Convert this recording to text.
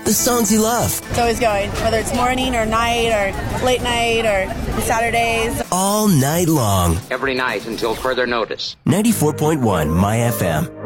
the songs you love. It's always going, whether it's morning or night or late night or Saturdays. All night long. Every night until further notice. 94.1 My FM.